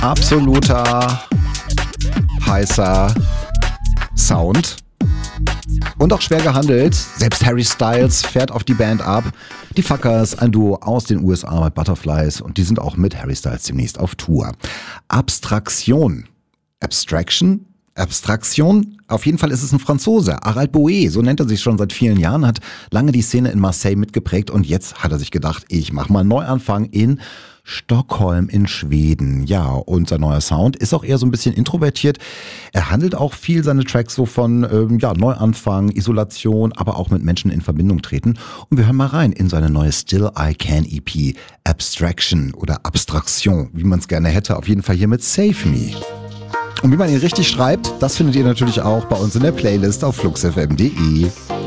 Absoluter heißer Sound. Und auch schwer gehandelt. Selbst Harry Styles fährt auf die Band ab. Die Fuckers, ein Duo aus den USA mit Butterflies. Und die sind auch mit Harry Styles demnächst auf Tour. Abstraktion. Abstraction? Abstraktion? Auf jeden Fall ist es ein Franzose. Harald Boé, so nennt er sich schon seit vielen Jahren, hat lange die Szene in Marseille mitgeprägt. Und jetzt hat er sich gedacht, ich mache mal einen Neuanfang in Stockholm in Schweden. Ja, und sein neuer Sound ist auch eher so ein bisschen introvertiert. Er handelt auch viel seine Tracks so von Neuanfang, Isolation, aber auch mit Menschen in Verbindung treten. Und wir hören mal rein in seine neue Still I Can EP, Abstraction oder Abstraktion, wie man es gerne hätte. Auf jeden Fall hier mit Save Me. Und wie man ihn richtig schreibt, das findet ihr natürlich auch bei uns in der Playlist auf fluxfm.de.